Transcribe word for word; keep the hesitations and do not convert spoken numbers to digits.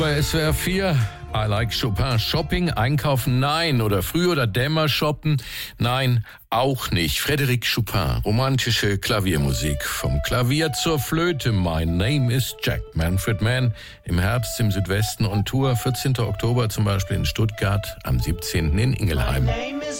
Bei S W R vier, I like Chopin. Shopping, einkaufen, nein. Oder früh oder dämmer shoppen, nein, auch nicht. Frédéric Chopin, romantische Klaviermusik. Vom Klavier zur Flöte, My Name is Jack. Manfred Mann im Herbst im Südwesten on Tour. vierzehnten Oktober zum Beispiel in Stuttgart, am siebzehnten in Ingelheim. My name is